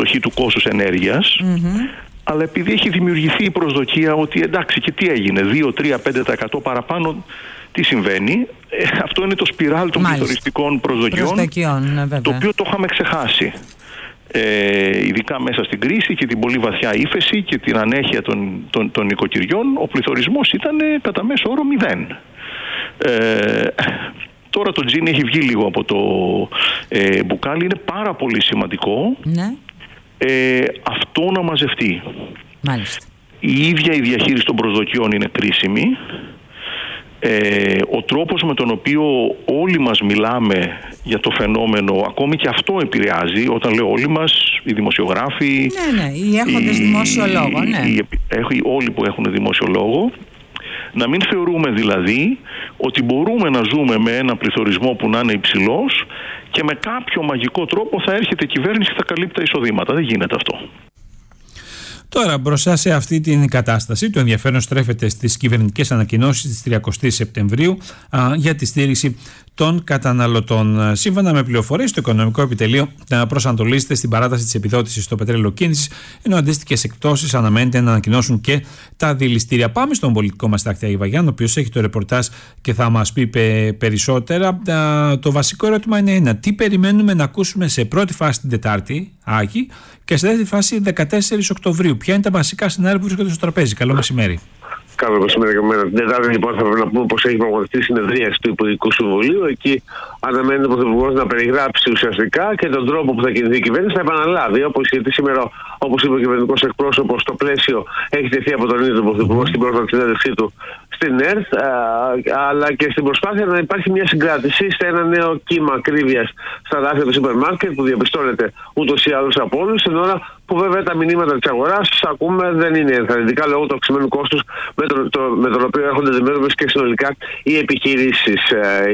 κατοχή του κόστους ενέργειας, αλλά επειδή έχει δημιουργηθεί η προσδοκία ότι εντάξει, και τι έγινε, 2, 3, 5% παραπάνω, τι συμβαίνει? Αυτό είναι το σπιράλ των πληθωριστικών προσδοκιών, το οποίο το είχαμε ξεχάσει. Ειδικά μέσα στην κρίση και την πολύ βαθιά ύφεση και την ανέχεια των νοικοκυριών, ο πληθωρισμός ήταν κατά μέσο όρο 0. Τώρα το τζίνι έχει βγει λίγο από το μπουκάλι. Είναι πάρα πολύ σημαντικό αυτό να μαζευτεί. Μάλιστα. Η ίδια η διαχείριση των προσδοκιών είναι κρίσιμη. Ο τρόπος με τον οποίο όλοι μας μιλάμε για το φαινόμενο, ακόμη και αυτό επηρεάζει. Όταν λέω όλοι μας, οι δημοσιογράφοι, οι έχοντες δημόσιο λόγο, όλοι που έχουν δημόσιο λόγο, να μην θεωρούμε δηλαδή ότι μπορούμε να ζούμε με ένα πληθωρισμό που να είναι υψηλός και με κάποιο μαγικό τρόπο θα έρχεται η κυβέρνηση και θα καλύπτει τα εισοδήματα. Δεν γίνεται αυτό. Τώρα, μπροστά σε αυτή την κατάσταση, το ενδιαφέρον στρέφεται στις κυβερνητικές ανακοινώσεις της 30 Σεπτεμβρίου για τη στήριξη των καταναλωτών. Σύμφωνα με πληροφορίες, το Οικονομικό Επιτελείο προσανατολίζεται στην παράταση της επιδότησης στο πετρέλαιο κίνησης, ενώ αντίστοιχες εκπτώσεις αναμένεται να ανακοινώσουν και τα δηληστήρια. Πάμε στον πολιτικό μας τάκτη Άγη Βαγιάννη, ο οποίος έχει το ρεπορτάζ και θα μας πει περισσότερα. Το βασικό ερώτημα είναι ένα: τι περιμένουμε να ακούσουμε σε πρώτη φάση την Τετάρτη, Άγη, και σε δεύτερη φάση 14 Οκτωβρίου? Ποια είναι τα βασικά σενάρια που βρίσκονται στο τραπέζι? Καλό μεσημέρι. Καλό μεσημέρι και εμένα. Την Τετάρτη, λοιπόν, θα πρέπει να πούμε πως έχει πραγματευτεί η συνεδρίαση του Υπουργικού Συμβουλίου. Εκεί αναμένεται ο Πρωθυπουργός να περιγράψει ουσιαστικά και τον τρόπο που θα κινηθεί η κυβέρνηση. Θα επαναλάβει, όπως γιατί σήμερα, όπως είπε ο κυβερνητικός εκπρόσωπος, το πλαίσιο έχει τεθεί από τον ίδιο τον Πρωθυπουργό στην πρόσφατη συνέντευξή του στην ΕΡΤ, αλλά και στην προσπάθεια να υπάρχει μια συγκράτηση σε ένα νέο κύμα ακρίβειας στα δάχτυλα του σούπερ μάρκετ που διαπιστώνεται ούτως ή άλλως από όλους, την ώρα που βέβαια τα μηνύματα της αγοράς, ακούμε, δεν είναι ενθαρρυντικά λόγω του αυξημένου κόστους με τον οποίο έρχονται αντιμέτωπες και συνολικά οι επιχειρήσεις.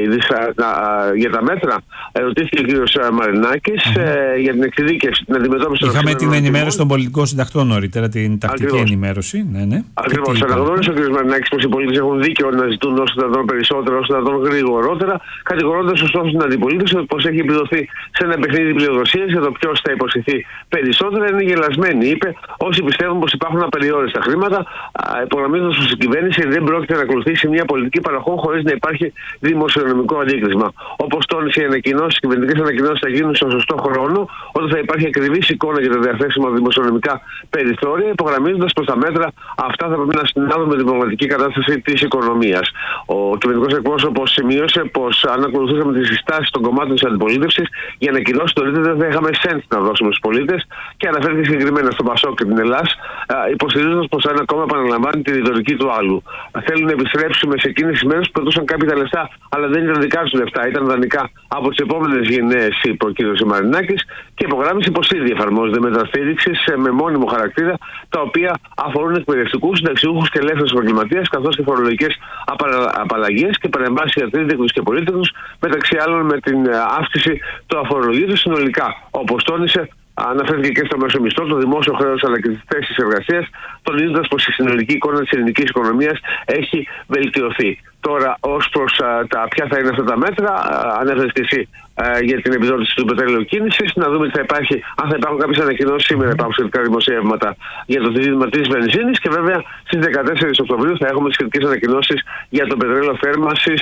Για τα μέτρα ρωτήθηκε ο κ. Μαρινάκης για την εξειδίκευση, την αντιμετώπιση των Είχαμε την ενημέρωση των πολιτικών συντακτών νωρίτερα, την τακτική ενημέρωση. Ακριβώς. Αναγνώρισε ο κ. Μαρινάκης πως οι πολίτες έχουν δίκιο να ζητούν όσο δυνατόν περισσότερο, όσο δυνατόν γρηγορότερα, κατηγορώντας ωστόσο την αντιπολίτευση πως έχει επιδοθεί σε ένα παιχνίδι πλειοδοσίας για το ποιος θα υποσχεθεί περισσότερα. Είναι γελασμένοι, είπε, όσοι πιστεύουν πως υπάρχουν απεριόριστα χρήματα, υπογραμμίζοντας πως η κυβέρνηση δεν πρόκειται να ακολουθήσει μια πολιτική παραχών χωρίς να υπάρχει δημοσιονομικό αντίκρισμα. Όπως τόνισε, οι κυβερνητικές ανακοινώσεις θα γίνουν στο σωστό χρόνο, όταν θα υπάρχει ακριβής εικόνα για τα διαθέσιμα δημοσιονομικά περιθώρια, υπογραμμίζοντας πως τα μέτρα αυτά θα πρέπει να συνάδουν με την πραγματική κατάσταση της οικονομίας. Ο κυβερνητικός εκπρόσωπος σημείωσε πως αν ακολουθούσαμε τις συστάσεις των κομμάτων της αντιπολίτευσης, για να ακυρώσει το ρίτε δεν θα είχαμε σέντ να δώσουμε στους πολίτες, και αναφέρθηκε συγκεκριμένα στον Πασόκ και την Ελλάς, υποστηρίζοντας πως ένα κόμμα επαναλαμβάνει τη ρητορική του άλλου. Θέλουν να επιστρέψουμε σε εκείνες τις μέρες που πετούσαν κάποιοι τα λεφτά, αλλά δεν ήταν δικά τους λεφτά, ήταν δανεικά από τις επόμενες γενναίες, είπε ο κ. Μαρινάκης, και υπογράμμισε πως ήδη εφαρμόζονται μεταστήριξης με μόνιμο χαρακτήρα, τα οποία αφορούν εκπαιδευτικούς, συνταξιούχους και ελεύθερους επαγγελματίες, καθώς και φορολογικές απαλλαγές και παρεμβάσεις για τρίτεκους και πολίτικους, μεταξύ άλλων με την αύξηση του αφορολογίου συνολικά. Όπως τόνισε, αναφέρθηκε και στο μέσο μισθό, το δημόσιο χρέος αλλά και τις θέσεις εργασίας, τονίζοντας πως η συνολική εικόνα της ελληνικής οικονομίας έχει βελτιωθεί. Τώρα, ως προς ποια θα είναι αυτά τα μέτρα, ανέφερες και εσύ για την επιδότηση του πετρέλαιου κίνησης. Να δούμε αν θα υπάρχουν κάποιες ανακοινώσεις. Σήμερα υπάρχουν σχετικά δημοσιεύματα για το δίδυμα της βενζίνης, και βέβαια στις 14 Οκτωβρίου θα έχουμε σχετικές ανακοινώσεις για το πετρέλαιο θέρμανσης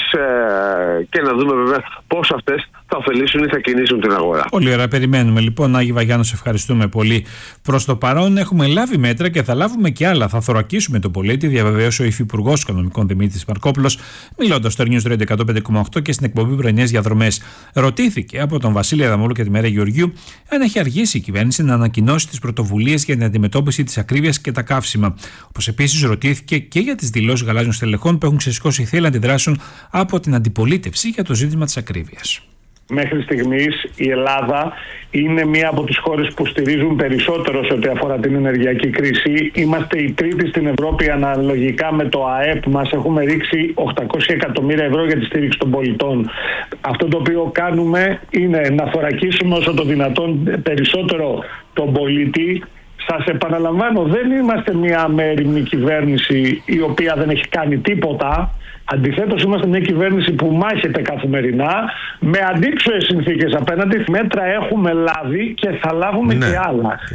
και να δούμε βέβαια πώς αυτές θα ωφελήσουν ή θα κινήσουν την αγορά. Πολύ ωραία. Περιμένουμε λοιπόν. Άγη Βαγιάννη, σε ευχαριστούμε πολύ. Προς το παρόν έχουμε λάβει μέτρα και θα λάβουμε και άλλα. Θα θωρακίσουμε τον πολίτη, διαβεβαίωσε ο Υφυπουργός Οικονομικών Δημήτρης Μαρκόπουλος, μιλώντας στο News Radio 105,8 και στην εκπομπή Πρωινές Διαδρομές. Ρωτήθηκε από τον Βασίλη Αδαμόπουλο και τη Μέρα Γεωργίου αν έχει αργήσει η κυβέρνηση να ανακοινώσει τις πρωτοβουλίες για την αντιμετώπιση της ακρίβειας και τα καύσιμα. Όπως επίσης ρωτήθηκε και για τις δηλώσεις γαλάζιων στελεχών που έχουν ξεσηκώσει θύελλα αντιδράσεων από την αντιπολίτευση για το ζήτημα της ακρίβειας. Μέχρι στιγμής η Ελλάδα είναι μία από τις χώρες που στηρίζουν περισσότερο σε ό,τι αφορά την ενεργειακή κρίση. Είμαστε η τρίτη στην Ευρώπη αναλογικά με το ΑΕΠ μας. Έχουμε ρίξει 800 εκατομμύρια ευρώ για τη στήριξη των πολιτών. Αυτό το οποίο κάνουμε είναι να θωρακίσουμε όσο το δυνατόν περισσότερο τον πολίτη. Σας επαναλαμβάνω, δεν είμαστε μια αμέριμνη κυβέρνηση η οποία δεν έχει κάνει τίποτα. Αντιθέτως, είμαστε μια κυβέρνηση που μάχεται καθημερινά με αντίξωες συνθήκες απέναντι. Μέτρα έχουμε λάβει και θα λάβουμε και άλλα.